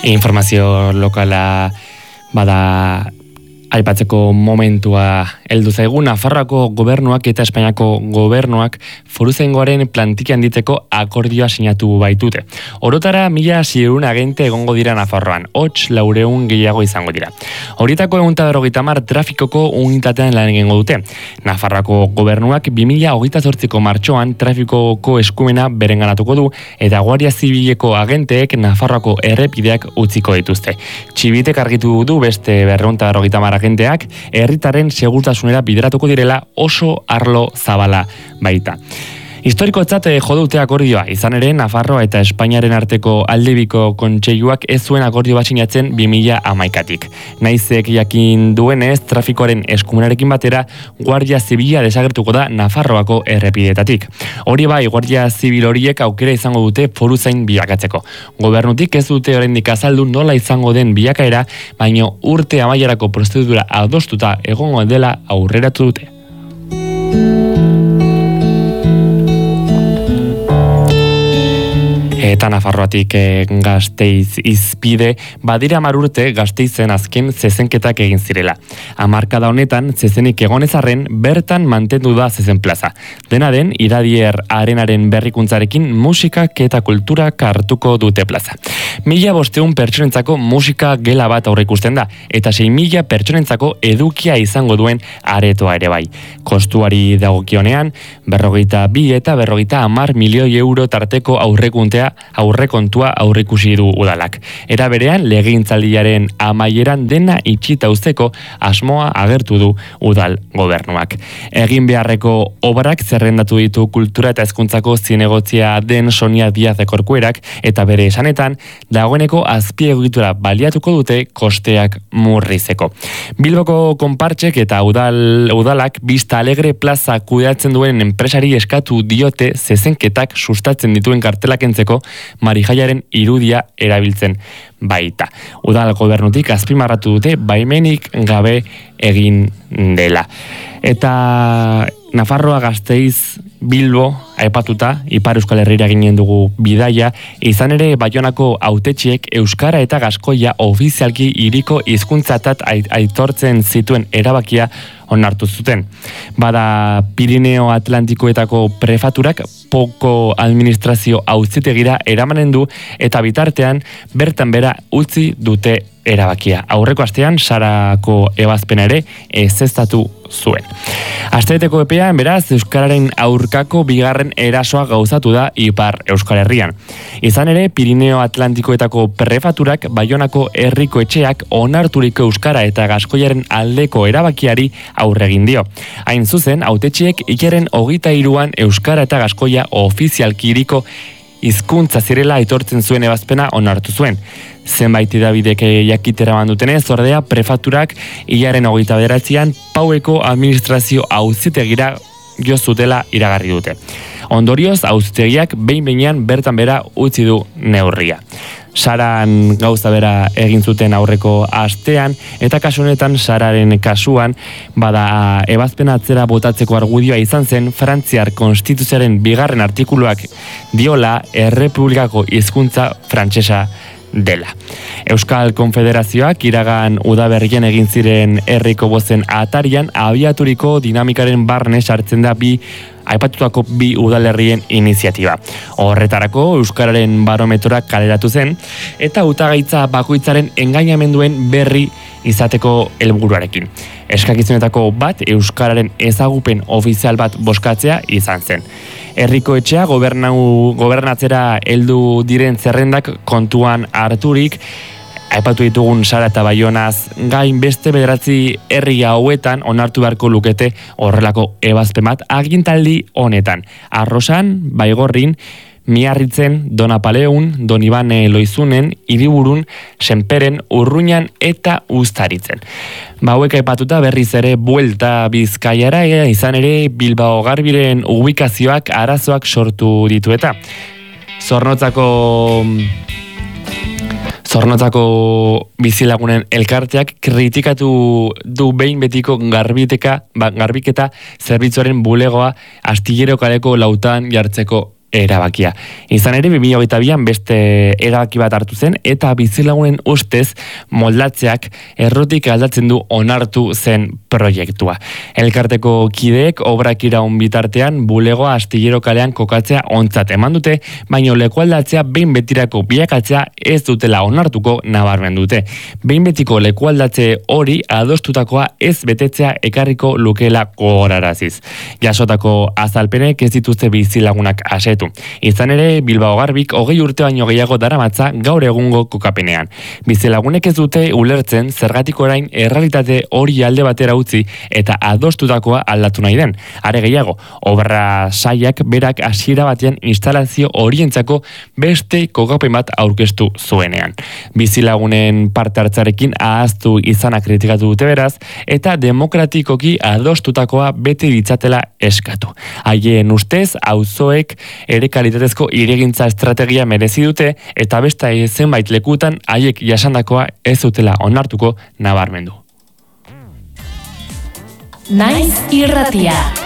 Informazio lokala bada aipatzeko momentua heldu zaigu. Nafarroako gobernuak eta Espainiako gobernuak foruzaingoaren plantilla handitzeko akordioa sinatu baitute. Orotara 1.600 agente egongo dira Nafarroan, 400 gehiago izango dira. Horietako 150 trafikoko unitatean lan egingo dute. Nafarroako gobernuak 2028ko martxoan trafikoko eskumena berenganatuko du eta Guardia Zibileko agenteek Nafarroako errepideak utziko dituzte. Txibitek argitu du beste 250 agenteak herritarren segurtasunera bideratuko direla oso arlo zabala baita. Historikotzat jo dute akordioa, izan ere Nafarroa eta Espainiaren arteko aldebiko kontseiluak ez zuen akordio bat sinatzen 2011tik. Naizek jakin duenez, trafikoaren eskumenarekin batera Guardia Zibila desagertuko da Nafarroako errepideetatik. Hori bai, Guardia Zibil horiek aukera izango dute foruzain bilakatzeko. Gobernutik ez dute oraindik azaldu nola izango den bilakaera, baino urte amaierako prozedura adostuta egongo dela aurreratu dute. Eta Nafarroatik Gasteiz izpide, badira 10 urte Gasteizen azken zezenketak egin zirela. Hamarkada honetan, zezenik egonezarren, bertan mantendu da zezen plaza. Dena den, Iradier arenaren berrikuntzarekin musikak eta kulturak hartuko dute plaza. 1.500 pertsonentzako musika gela bat aurreikusten da, eta 6.000 pertsonentzako edukia izango duen aretoa ere bai. Kostuari dagokionean, 42 eta 50 milioi euro tarteko aurrekontua aurreikusi du udalak. Era berean, legegintzaldiaren amaieran dena itxita uzteko asmoa agertu du udal gobernuak. Egin beharreko obrak zerrendatu ditu kultura eta hezkuntzako zinegotzia den Sonia Díaz de Corcuerak, eta bere esanetan, dagoeneko azpiegitura baliatuko dute kosteak murrizeko. Bilboko konpartsek eta udalak Vista Alegre plaza kudeatzen duen enpresari eskatu diote zezenketak sustatzen dituen kartelak entzeko Marijaiaren irudia erabiltzen baita. Udal gobernutik azpimarratu dute baimenik gabe egin dela. Eta Nafarroa, Gasteiz, Bilbo aipatuta, Ipar Euskal Herrira ginen dugu bidaia, izan ere Baionako hautetxiek euskara eta gaskoia ofizialki hiriko hizkuntzatat aitortzen zituen erabakia onartu zuten. Bada Pirineo Atlantikoetako prefaturak poko administrazio auzitegira eramanen du eta bitartean bertan bera utzi dute erabakia. Aurreko astean Sarako ebazpena ere ezeztatu zuen. Astebeteko epean, beraz, euskararen aurkako bigarren erasoa gauzatu da Ipar Euskal Herrian. Izan ere, Pirineo Atlantikoetako prefaturak Baionako herriko etxeak onarturiko euskara eta gaskoiaren aldeko erabakiari aurre egin dio. Hain zuzen, hautetxiek ikeren 23an euskara eta gaskoia ofizialki hiriko hizkuntza zirela aitortzen zuen ebazpena onartu zuen. Zenbait idabidek jakitera mandutenez, ordea prefaturak hilaren 29an Paueko administrazio auzitegira jo zutela iragarri dute. Ondorioz, auzitegiak behin-behinean bertan bera utzi du neurria. Saran gauza bera egin zuten aurreko astean, eta kasu honetan Sararen kasuan, bada ebazpena atzera botatzeko argudioa izan zen Frantziar Konstituzioaren 2. artikuluak diola Errepublikako hizkuntza frantsesa dela. Euskal Konfederazioak iragan udaberrien egin ziren herriko bozen atarian abiaturiko dinamikaren barne sartzen da aipatutako 2 udalerrien iniziatiba. Horretarako euskararen barometroak kaleratu zen eta hautagaitza bakoitzaren engainamenduen berri izateko helburuarekin. Eskakizunetako bat euskararen ezagupen ofizial bat bozkatzea izan zen. Herriko etxea gobernatzera heldu diren zerrendak kontuan harturik, aipatu ditugun Sara eta Baionaz gain beste 9 herri hauetan onartu beharko lukete horrelako ebazpen bat agintaldi honetan. Arrosan, Baigorrin, Miarritzen, Donapaleun, Donibane Loizunen, Hiriburun, Senperen, Urruñan eta Uztaritzen. Hauek aipatuta berriz ere buelta Bizkaiara, izan ere Bilbao Garbiren ubikazioak arazoak sortu ditu eta Zornotzako bizilagunen elkarteak kritikatu du behin betiko garbiketa zerbitzuaren bulegoa Astillero kaleko 4an jartzeko erabakia. Izan ere, 2022an beste erabaki bat hartu zen, eta bizilagunen ustez moldatzeak errotik aldatzen du onartu zen proiektua. Elkarteko kideek obrak iraun bitartean bulegoa Astillero kalean kokatzea ontzat eman dute, baino lekualdatzea behin betirako bilakatzea ez dutela onartuko nabarmen dute. Behin betiko lekualdatze hori adostutakoa ez betetzea ekarriko lukeela gogoraraziz. Jasotako azalpenek ez dituzte bizilagunak asetu. Izan ere, Bilbao Garbik 20 urte baino gehiago daramatza gaur egungo kokapenean. Bizilagunek ez dute ulertzen zergatik orain errealitate hori alde batera utzi eta adostutakoa aldatu nahi den. Are gehiago, obra saiak berak hasiera batean instalazio horientzako beste kokapen bat aurkeztu zuenean. Bizilagunen parte hartzarekin ahaztu izana kritikatu dute beraz, eta demokratikoki adostutakoa bete ditzatela eskatu. Haien ustez, auzoek ere kalitatezko hiregintza estrategia merezi dute, eta beste zenbait lekutan haiek jasandakoa ez dutela onartuko nabarmendu. Naiz irratia.